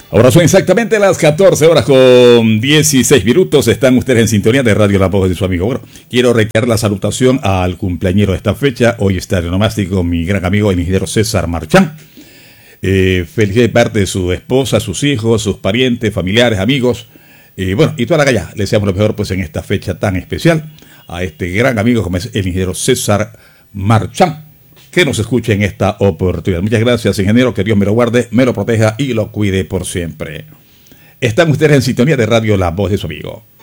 Ahora son exactamente las 14 horas con 16 minutos. Están ustedes en sintonía de Radio La Voz de su amigo. Bueno, quiero reiterar la salutación al cumpleañero de esta fecha. Hoy está el nomástico, mi gran amigo, el ingeniero César Marchán. Felicidades de parte de su esposa, sus hijos, sus parientes, familiares, amigos. Bueno, y toda la calle. Le deseamos lo mejor pues en esta fecha tan especial a este gran amigo como es el ingeniero César Marchán, que nos escuche en esta oportunidad. Muchas gracias, ingeniero, que Dios me lo guarde, me lo proteja y lo cuide por siempre. Están ustedes en sintonía de Radio La Voz de su amigo.